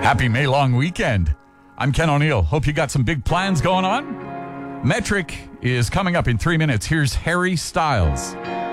Happy May long weekend. I'm Ken O'Neill. Hope you got some big plans going on. Metric is coming up in 3 minutes. Here's Harry Styles.